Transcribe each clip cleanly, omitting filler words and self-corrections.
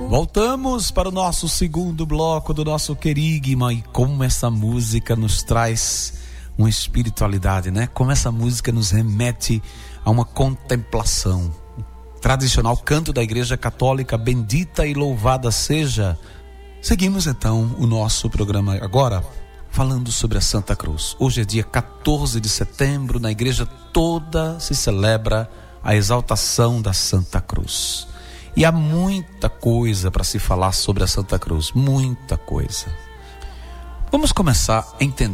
Voltamos para o nosso segundo bloco do nosso querigma, e como essa música nos traz uma espiritualidade, né? Como essa música nos remete a uma contemplação. Tradicional canto da Igreja Católica, bendita e louvada seja. Seguimos então o nosso programa agora, falando sobre a Santa Cruz. Hoje é dia 14 de setembro, na igreja toda se celebra a exaltação da Santa Cruz. E há muita coisa para se falar sobre a Santa Cruz, muita coisa. Vamos começar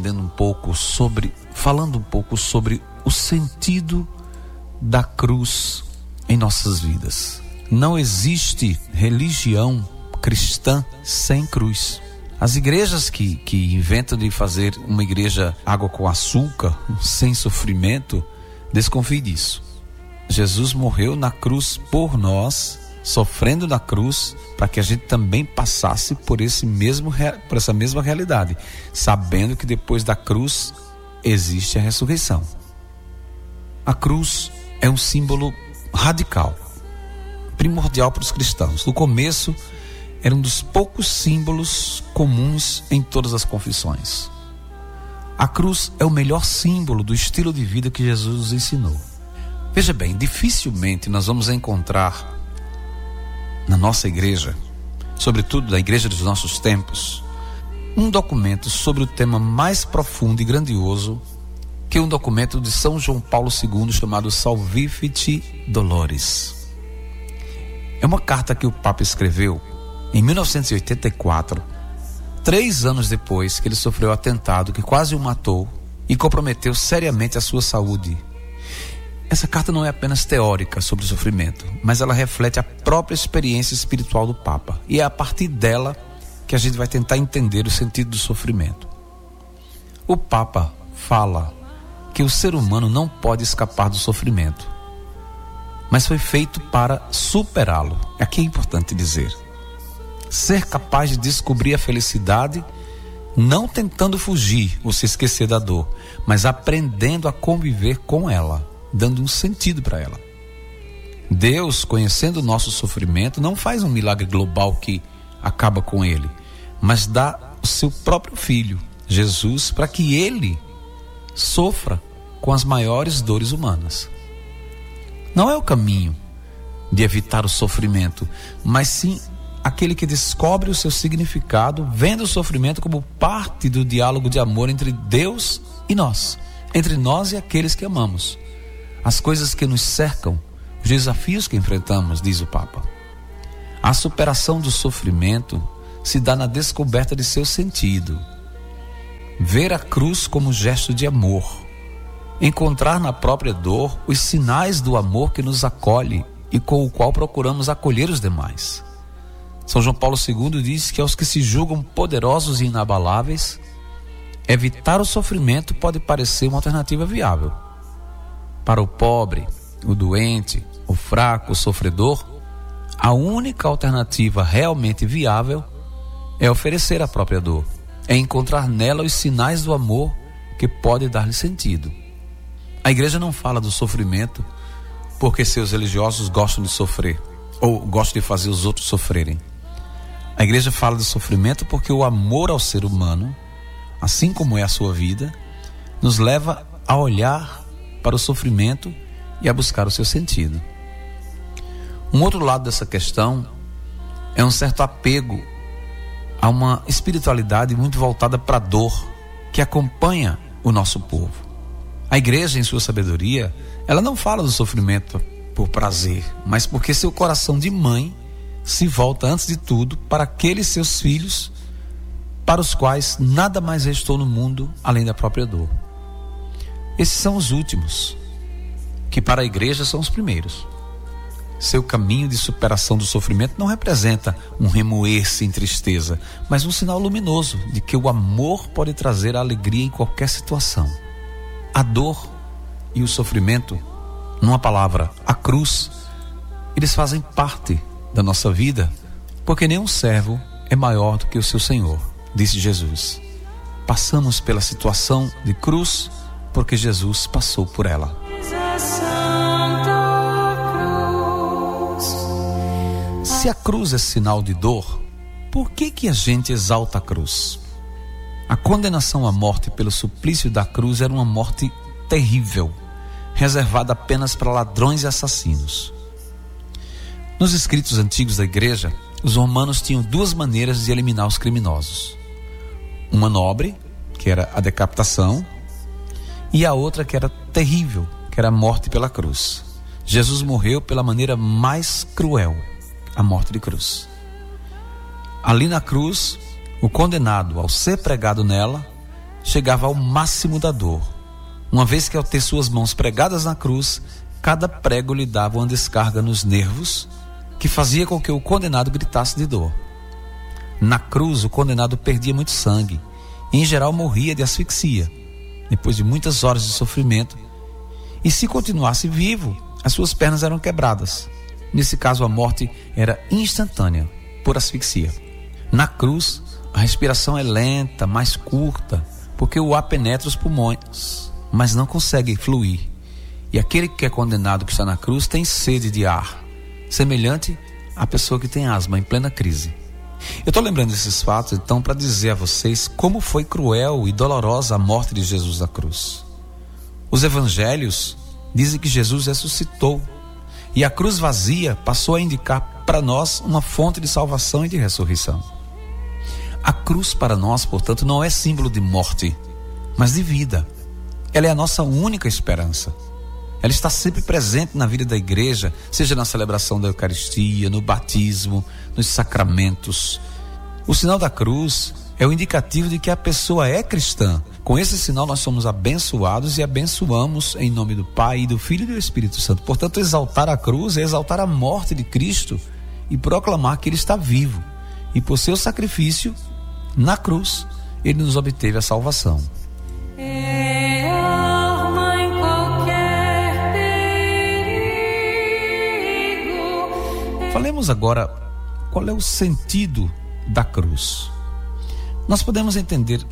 falando um pouco sobre o sentido da cruz em nossas vidas. Não existe religião cristã sem cruz. As igrejas que inventam de fazer uma igreja água com açúcar, sem sofrimento, desconfie disso. Jesus morreu na cruz por nós, sofrendo na cruz, para que a gente também passasse por essa mesma realidade, sabendo que depois da cruz existe a ressurreição. A cruz é um símbolo radical, primordial para os cristãos. No começo, era um dos poucos símbolos comuns em todas as confissões. A cruz é o melhor símbolo do estilo de vida que Jesus nos ensinou. Veja bem, dificilmente nós vamos encontrar na nossa igreja, sobretudo na igreja dos nossos tempos, um documento sobre o tema mais profundo e grandioso que um documento de São João Paulo II chamado Salvifici Doloris. É uma carta que o Papa escreveu em 1984, 3 anos depois que ele sofreu o atentado que quase o matou e comprometeu seriamente a sua saúde. Essa carta não é apenas teórica sobre o sofrimento, mas ela reflete a própria experiência espiritual do Papa. E é a partir dela que a gente vai tentar entender o sentido do sofrimento. O Papa fala que o ser humano não pode escapar do sofrimento, mas foi feito para superá-lo. Aqui é importante dizer: ser capaz de descobrir a felicidade, não tentando fugir ou se esquecer da dor, mas aprendendo a conviver com ela, dando um sentido para ela. Deus, conhecendo o nosso sofrimento, não faz um milagre global que acaba com ele, mas dá o seu próprio Filho, Jesus, para que ele sofra com as maiores dores humanas. Não é o caminho de evitar o sofrimento, mas sim aquele que descobre o seu significado, vendo o sofrimento como parte do diálogo de amor entre Deus e nós, entre nós e aqueles que amamos. As coisas que nos cercam, os desafios que enfrentamos, diz o Papa. A superação do sofrimento se dá na descoberta de seu sentido. Ver a cruz como gesto de amor. Encontrar na própria dor os sinais do amor que nos acolhe e com o qual procuramos acolher os demais. São João Paulo II diz que aos que se julgam poderosos e inabaláveis, evitar o sofrimento pode parecer uma alternativa viável. Para o pobre, o doente, o fraco, o sofredor, a única alternativa realmente viável é oferecer a própria dor, é encontrar nela os sinais do amor que pode dar-lhe sentido. A igreja não fala do sofrimento porque seus religiosos gostam de sofrer ou gostam de fazer os outros sofrerem. A igreja fala do sofrimento porque o amor ao ser humano, assim como é a sua vida, nos leva a olhar para o sofrimento e a buscar o seu sentido. Um outro lado dessa questão é um certo apego a uma espiritualidade muito voltada para a dor que acompanha o nosso povo. A igreja, em sua sabedoria, ela não fala do sofrimento por prazer, mas porque seu coração de mãe se volta antes de tudo para aqueles seus filhos para os quais nada mais restou no mundo além da própria dor. Esses são os últimos, que para a igreja são os primeiros. Seu caminho de superação do sofrimento não representa um remoer-se em tristeza, mas um sinal luminoso de que o amor pode trazer a alegria em qualquer situação. A dor e o sofrimento, numa palavra, a cruz, eles fazem parte da nossa vida, porque nenhum servo é maior do que o seu Senhor, disse Jesus. Passamos pela situação de cruz porque Jesus passou por ela. Se a cruz é sinal de dor, por que a gente exalta a cruz? A condenação à morte pelo suplício da cruz era uma morte terrível, reservada apenas para ladrões e assassinos. Nos escritos antigos da igreja, os romanos tinham duas maneiras de eliminar os criminosos. Uma nobre, que era a decapitação, e a outra que era terrível, que era a morte pela cruz. Jesus morreu pela maneira mais cruel, a morte de cruz. Ali na cruz, o condenado, ao ser pregado nela, chegava ao máximo da dor, uma vez que ao ter suas mãos pregadas na cruz, cada prego lhe dava uma descarga nos nervos, que fazia com que o condenado gritasse de dor. Na cruz, o condenado perdia muito sangue e, em geral, morria de asfixia, depois de muitas horas de sofrimento, e se continuasse vivo, as suas pernas eram quebradas. Nesse caso, a morte era instantânea, por asfixia. Na cruz, a respiração é lenta, mais curta, porque o ar penetra os pulmões, mas não consegue fluir. E aquele que é condenado, que está na cruz, tem sede de ar, semelhante à pessoa que tem asma em plena crise. Eu estou lembrando desses fatos, então, para dizer a vocês como foi cruel e dolorosa a morte de Jesus na cruz. Os evangelhos dizem que Jesus ressuscitou e a cruz vazia passou a indicar para nós uma fonte de salvação e de ressurreição. A cruz para nós, portanto, não é símbolo de morte, mas de vida. Ela é a nossa única esperança. Ela está sempre presente na vida da igreja, seja na celebração da Eucaristia, no batismo, nos sacramentos. O sinal da cruz é o indicativo de que a pessoa é cristã. Com esse sinal nós somos abençoados e abençoamos em nome do Pai, do Filho e do Espírito Santo. Portanto, exaltar a cruz é exaltar a morte de Cristo e proclamar que Ele está vivo. E por seu sacrifício, na cruz, Ele nos obteve a salvação. Falemos agora qual é o sentido da cruz. Nós podemos entender.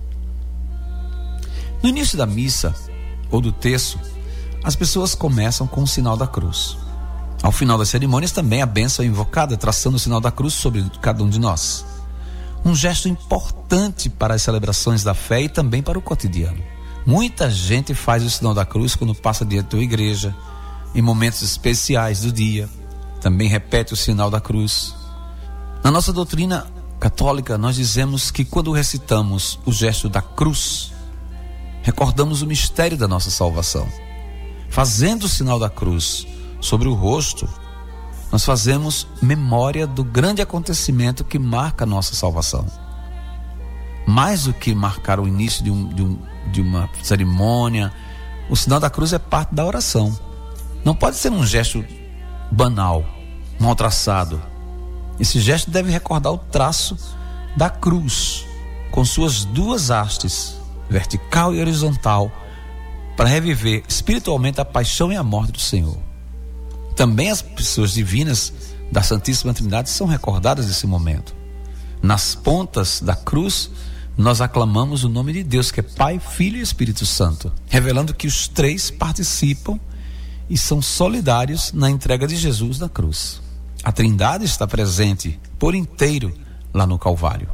No início da missa ou do terço, as pessoas começam com o sinal da cruz. Ao final das cerimônias também a bênção é invocada, traçando o sinal da cruz sobre cada um de nós. Um gesto importante para as celebrações da fé e também para o cotidiano. Muita gente faz o sinal da cruz quando passa diante da igreja, em momentos especiais do dia. Também repete o sinal da cruz. Na nossa doutrina católica, nós dizemos que quando recitamos o gesto da cruz, recordamos o mistério da nossa salvação. Fazendo o sinal da cruz sobre o rosto, nós fazemos memória do grande acontecimento que marca a nossa salvação. Mais do que marcar o início de uma cerimônia, o sinal da cruz é parte da oração. Não pode ser um gesto banal, mal traçado. Esse gesto deve recordar o traço da cruz, com suas duas hastes, vertical e horizontal, para reviver espiritualmente a paixão e a morte do Senhor. Também as pessoas divinas da Santíssima Trindade são recordadas nesse momento. Nas pontas da cruz, nós aclamamos o nome de Deus, que é Pai, Filho e Espírito Santo, revelando que os três participam e são solidários na entrega de Jesus na cruz. A Trindade está presente por inteiro lá no Calvário.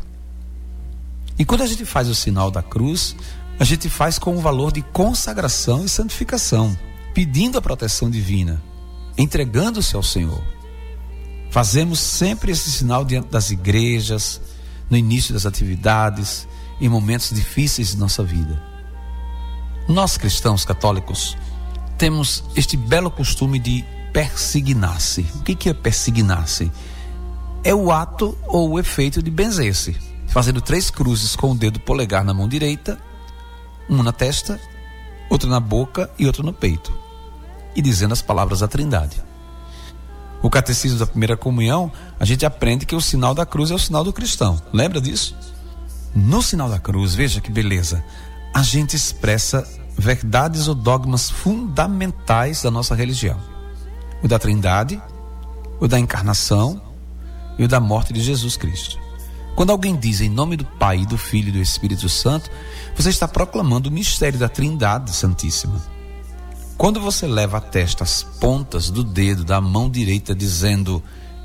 E quando a gente faz o sinal da cruz, a gente faz com o valor de consagração e santificação, pedindo a proteção divina, entregando-se ao Senhor. Fazemos sempre esse sinal diante das igrejas, no início das atividades, em momentos difíceis de nossa vida. Nós cristãos católicos temos este belo costume de persignar-se. O que é persignar-se? É o ato ou o efeito de benzer-se, fazendo 3 cruzes com o dedo polegar na mão direita, uma na testa, outra na boca e outra no peito, e dizendo as palavras da Trindade. O catecismo da primeira comunhão, a gente aprende que o sinal da cruz é o sinal do cristão. Lembra disso? No sinal da cruz, veja que beleza, a gente expressa verdades ou dogmas fundamentais da nossa religião. O da Trindade, o da encarnação e o da morte de Jesus Cristo. Quando alguém diz em nome do Pai, do Filho e do Espírito Santo, você está proclamando o mistério da Trindade Santíssima. Quando você leva à testa as pontas do dedo da mão direita dizendo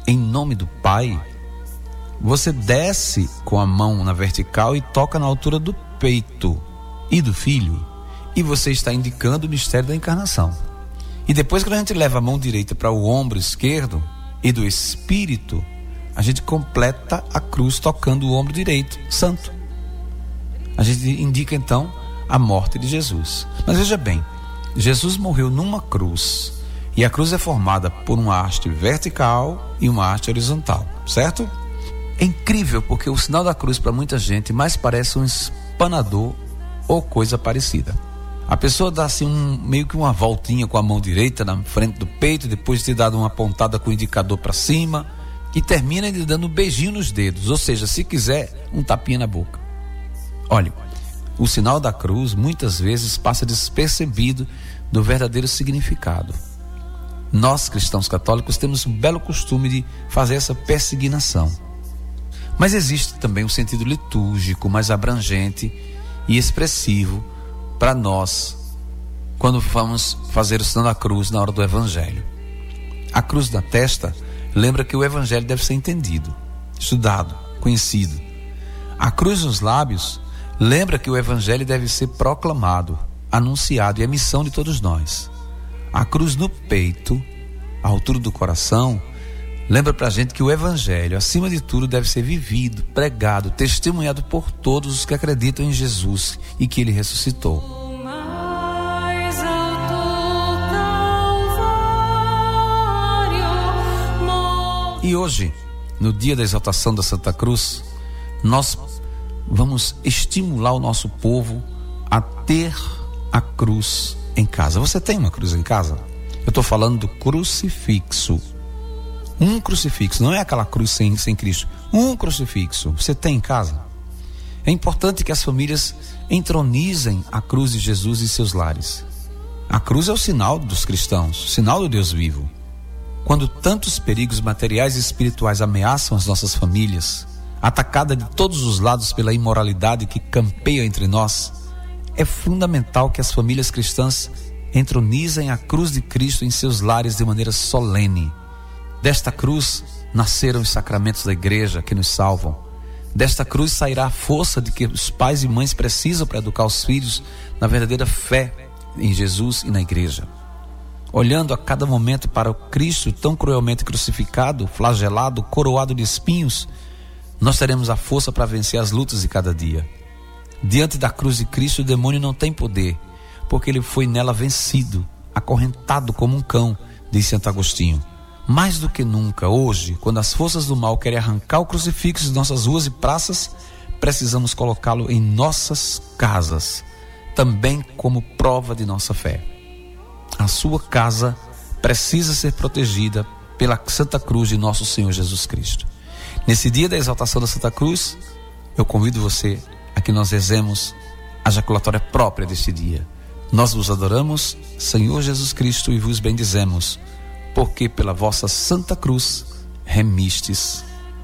em nome do Pai, você desce com a mão na vertical e toca na altura do peito e do Filho, e você está indicando o mistério da encarnação. E depois, quando a gente leva a mão direita para o ombro esquerdo e do Espírito, a gente completa a cruz tocando o ombro direito, santo. A gente indica então a morte de Jesus. Mas veja bem, Jesus morreu numa cruz, e a cruz é formada por uma haste vertical e uma haste horizontal, certo? É incrível, porque o sinal da cruz para muita gente mais parece um espanador ou coisa parecida. A pessoa dá assim meio que uma voltinha com a mão direita na frente do peito, depois de ter dado uma pontada com o indicador para cima, e termina ele dando um beijinho nos dedos, ou seja, se quiser, um tapinha na boca. Olha, o sinal da cruz muitas vezes passa despercebido do verdadeiro significado. Nós, cristãos católicos, temos um belo costume de fazer essa persignação. Mas existe também um sentido litúrgico mais abrangente e expressivo para nós quando vamos fazer o sinal da cruz na hora do Evangelho. A cruz na testa lembra que o Evangelho deve ser entendido, estudado, conhecido. A cruz nos lábios lembra que o Evangelho deve ser proclamado, anunciado, e é missão de todos nós. A cruz no peito, à altura do coração, lembra pra gente que o Evangelho, acima de tudo, deve ser vivido, pregado, testemunhado por todos os que acreditam em Jesus e que Ele ressuscitou. E hoje, no dia da exaltação da Santa Cruz, nós vamos estimular o nosso povo a ter a cruz em casa. Você tem uma cruz em casa? Eu estou falando do crucifixo. Um crucifixo, não é aquela cruz sem Cristo. Um crucifixo, você tem em casa? É importante que as famílias entronizem a cruz de Jesus em seus lares. A cruz é o sinal dos cristãos, o sinal do Deus vivo. Quando tantos perigos materiais e espirituais ameaçam as nossas famílias, atacada de todos os lados pela imoralidade que campeia entre nós, é fundamental que as famílias cristãs entronizem a cruz de Cristo em seus lares de maneira solene. Desta cruz nasceram os sacramentos da igreja que nos salvam. Desta cruz sairá a força de que os pais e mães precisam para educar os filhos na verdadeira fé em Jesus e na igreja. Olhando a cada momento para o Cristo tão cruelmente crucificado, flagelado, coroado de espinhos, nós teremos a força para vencer as lutas de cada dia. Diante da cruz de Cristo, o demônio não tem poder, porque ele foi nela vencido, acorrentado como um cão, diz Santo Agostinho. Mais do que nunca, hoje, quando as forças do mal querem arrancar o crucifixo de nossas ruas e praças, precisamos colocá-lo em nossas casas, também como prova de nossa fé. A sua casa precisa ser protegida pela Santa Cruz de nosso Senhor Jesus Cristo. Nesse dia da exaltação da Santa Cruz, eu convido você a que nós rezemos a jaculatória própria deste dia. Nós vos adoramos, Senhor Jesus Cristo, e vos bendizemos, porque pela vossa Santa Cruz remistes